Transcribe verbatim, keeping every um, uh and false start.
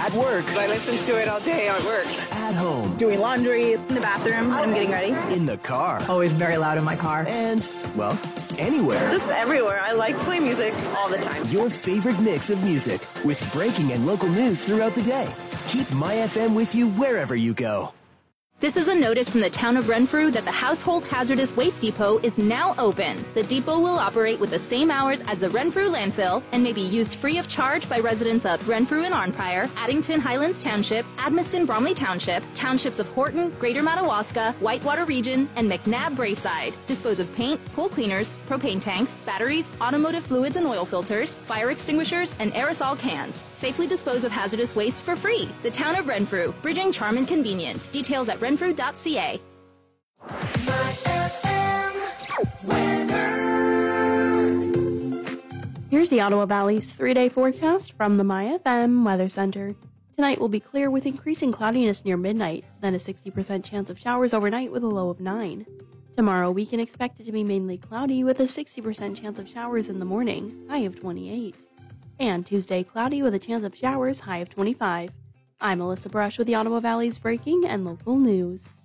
At work. I listen to it all day at work. At home. Doing laundry. In the bathroom when I'm getting ready. In the car. Always very loud in my car. And, well, anywhere. Just everywhere. I like playing music all the time. Your favorite mix of music with breaking and local news throughout the day. Keep My F M with you wherever you go. This is a notice from the town of Renfrew that the Household Hazardous Waste Depot is now open. The depot will operate with the same hours as the Renfrew landfill and may be used free of charge by residents of Renfrew and Arnprior, Addington Highlands Township, Admiston Bromley Township, townships of Horton, Greater Madawaska, Whitewater Region, and McNabb Braeside. Dispose of paint, pool cleaners, propane tanks, batteries, automotive fluids and oil filters, fire extinguishers, and aerosol cans. Safely dispose of hazardous waste for free. The town of Renfrew, bridging charm and convenience. Details at renfrew dot c a. Here's the Ottawa Valley's three-day forecast from the My F M Weather Center. Tonight will be clear with increasing cloudiness near midnight, then a sixty percent chance of showers overnight with a low of nine. Tomorrow we can expect it to be mainly cloudy with a sixty percent chance of showers in the morning, high of twenty-eight. And Tuesday cloudy with a chance of showers, high of twenty-five. I'm Alyssa Brush with the Ottawa Valley's breaking and local news.